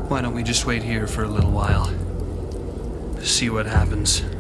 Why don't we just wait here for a little while? See what happens.